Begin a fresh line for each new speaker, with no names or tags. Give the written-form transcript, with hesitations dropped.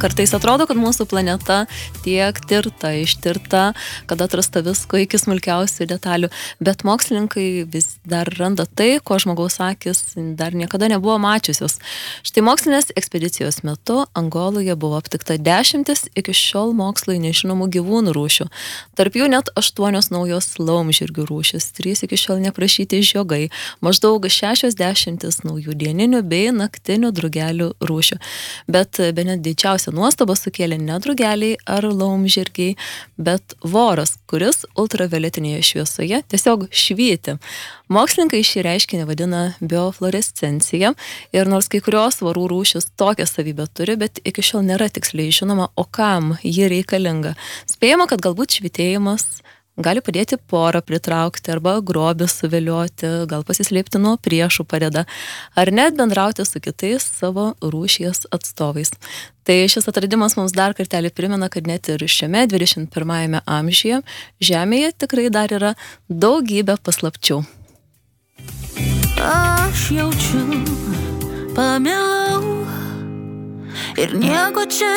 Kartais atrodo, kad mūsų planeta tiek tirta, ištirta, kad atrasta visko iki smulkiausių detalių, bet mokslininkai vis dar randa tai, ko žmogaus akis dar niekada nebuvo mačiusios. Štai mokslinės ekspedicijos metu Angoloje buvo aptikta 10 iki šiol mokslai nežinomų gyvūnų rūšių. Tarp jų net 8 naujos laumžirgių rūšys, 3 iki šiol neprašyti žiogai, maždaug 60 naujų dieninių bei naktinių drugelių rūšių. Bet bene didžiausia nuostaba sukėlė ne drugeliai ar laumžirgiai, bet voras, kuris ultravioletinėje šviesoje tiesiog švyti. Mokslininkai šį reiškinį vadina biofluorescencija ir nors kai kurios vorų rūšys tokią savybę turi, bet iki šiol nėra tiksliai žinoma, o kam ji reikalinga. Spėjama, kad galbūt švytėjimas gali padėti porą pritraukti arba grobį suvilioti, gal pasislėpti nuo priešų padeda, ar net bendrauti su kitais savo rūšies atstovais. Tai šis atradimas mums dar kartelį primena, kad net ir šiame 21 amžiuje Žemėje tikrai dar yra daugybė paslapčių.
Aš jaučiu, pamilau ir nieko čia